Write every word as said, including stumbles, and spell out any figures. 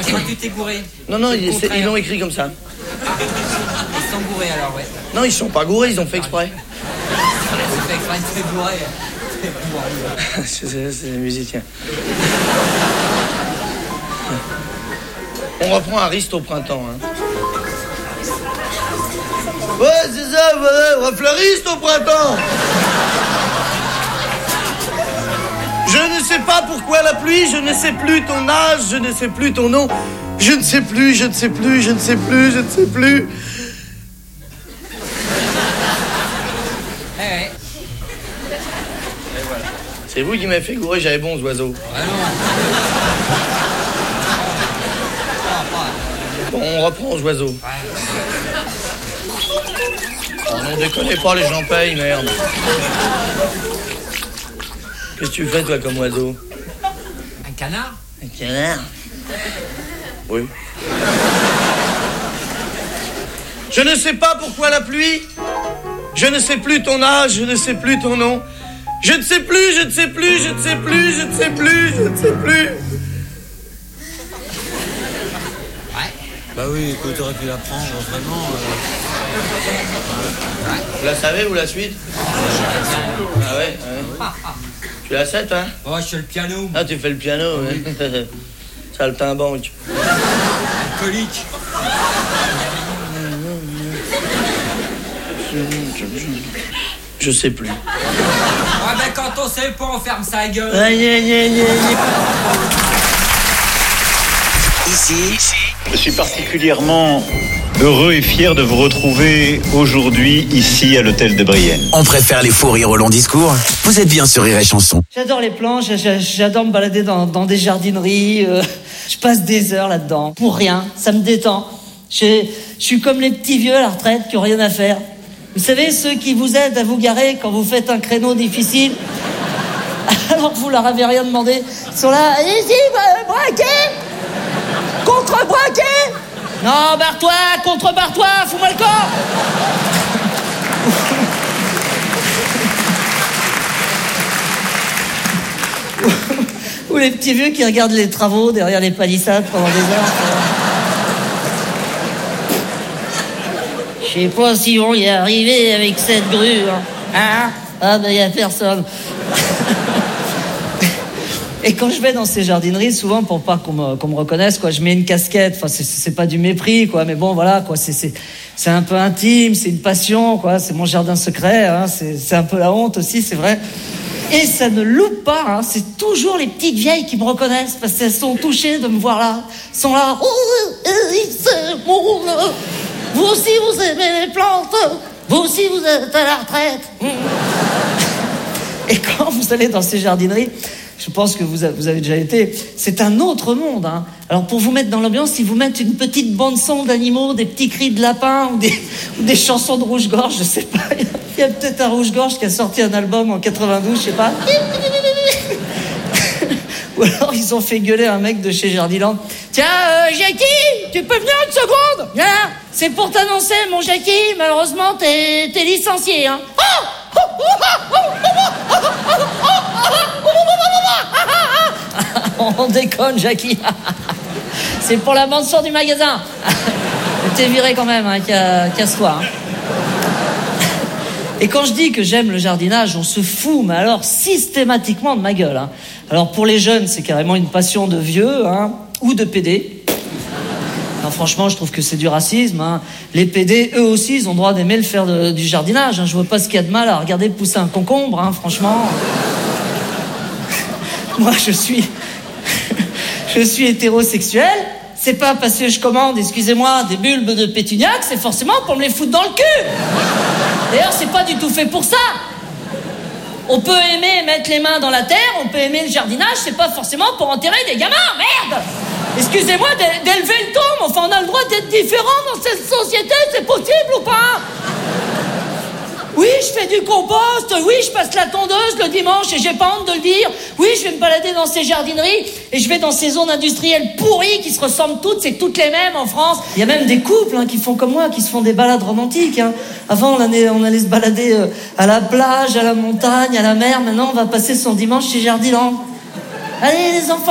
je crois que tu t'es gouré. Non, non, C'est ils le c'est- ils contraire. l'ont écrit comme ça. Ils sont bourrés alors, ouais. Non, ils sont pas gourés, ils ont fait exprès. C'est fait exprès, t'es bourré. T'es bourré. c'est c'est- c'est les musiciens. On reprend Ariste au printemps. Hein. Ouais, c'est ça, voilà, on va fleuriste au printemps. Je ne sais pas pourquoi la pluie, je ne sais plus ton âge, je ne sais plus ton nom. Je ne sais plus, je ne sais plus, je ne sais plus, je ne sais plus. Eh ouais. C'est vous qui m'avez fait gourer, j'avais bon, ce oiseau. Ah non. Bon, on reprend aux oiseaux. Oh non, déconnez pas, les gens payent, merde. Qu'est-ce que tu fais, toi, comme oiseau? Un canard? Un canard? Oui. Je ne sais pas pourquoi la pluie. Je ne sais plus ton âge, je ne sais plus ton nom. Je ne sais plus, je ne sais plus, je ne sais plus, je ne sais plus, je ne sais plus. Bah oui, écoute, t'aurais pu la prendre, vraiment. Euh... Vous la savez, vous, la suite? Ah ouais, ouais. Tu la sais, toi? Oh, je fais le piano. Ah, tu fais le piano, ouais. Saltimbanque. Alcoolique. Je sais plus. Ouais, ben quand on sait pas, on ferme sa gueule. Aïe, aïe, aïe, aïe. Ici, je suis particulièrement heureux et fier de vous retrouver aujourd'hui ici à l'hôtel de Brienne. on préfère les faux rires au long discours. Vous êtes bien sur Rire et Chanson. J'adore les planches, j'a- j'adore me balader dans, dans des jardineries. euh, je passe des heures là-dedans. Pour rien, ça me détend. Je je suis comme les petits vieux à la retraite qui ont rien à faire. Vous savez, ceux qui vous aident à vous garer quand vous faites un créneau difficile, alors que vous leur avez rien demandé. Ils sont là, allez-y, bah, braquez! Contre-braquez! Non, barre-toi, contre-barre-toi, fous-moi le corps! Ou les petits vieux qui regardent les travaux derrière les palissades pendant des heures. Je sais pas si on y est arrivé avec cette grue. Hein, hein ah ben y a personne. Et quand je vais dans ces jardineries, souvent pour pas qu'on me, qu'on me reconnaisse, quoi, je mets une casquette. Enfin, c'est, c'est pas du mépris, quoi, mais bon, voilà, quoi, c'est, c'est, c'est un peu intime, c'est une passion, quoi, c'est mon jardin secret, hein, c'est, c'est un peu la honte aussi, c'est vrai. Et ça ne loupe pas, hein, c'est toujours les petites vieilles qui me reconnaissent parce qu'elles sont touchées de me voir là, sont là. Oh, c'est mon, vous aussi vous aimez les plantes, vous aussi vous êtes à la retraite. Et quand vous allez dans ces jardineries, je pense que vous avez, vous avez déjà été, c'est un autre monde. Hein. Alors pour vous mettre dans l'ambiance, ils vous mettent une petite bande-son d'animaux, des petits cris de lapins ou des, ou des chansons de rouge-gorge, je sais pas. Il y a peut-être un rouge-gorge qui a sorti un album en quatre-vingt-douze, je sais pas. Ou alors ils ont fait gueuler un mec de chez Jardiland. Tiens, euh, Jackie, tu peux venir une seconde? Viens, c'est pour t'annoncer, mon Jackie, malheureusement, t'es, t'es licencié. Hein. On déconne, Jackie. C'est pour la bande son du magasin. T'es viré quand même, hein, casse-toi. Hein. Et quand je dis que j'aime le jardinage, on se fout, mais alors systématiquement de ma gueule. Hein. Alors pour les jeunes, c'est carrément une passion de vieux, hein, ou de pédés. Non, franchement, je trouve que c'est du racisme. Hein. Les pédés, eux aussi, ils ont le droit d'aimer le faire de, du jardinage. Hein. Je vois pas ce qu'il y a de mal à regarder pousser un concombre, hein, franchement. Moi, je suis... je suis hétérosexuel. C'est pas parce que je commande, excusez-moi, des bulbes de pétuniac, c'est forcément pour me les foutre dans le cul. D'ailleurs, c'est pas du tout fait pour ça. On peut aimer mettre les mains dans la terre, on peut aimer le jardinage, c'est pas forcément pour enterrer des gamins, merde. Excusez-moi d'élever le ton, mais enfin, on a le droit d'être différent dans cette société, c'est possible ou pas? Oui, je fais du compost, oui, je passe la tondeuse le dimanche et j'ai pas honte de le dire. Oui, je vais me balader dans ces jardineries et je vais dans ces zones industrielles pourries qui se ressemblent toutes, c'est toutes les mêmes en France. Il y a même des couples hein, qui font comme moi, qui se font des balades romantiques. Hein. Avant, on allait, on allait se balader euh, à la plage, à la montagne, à la mer. Maintenant, on va passer son dimanche chez Jardiland. Allez, les enfants.